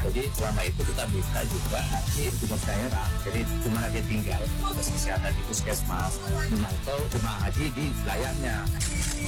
Jadi selama itu kita minta juga di tugas daerah, jadi dimana dia tinggal, tugas kesehatan di puskesmas, memantau jemaah haji di wilayahnya.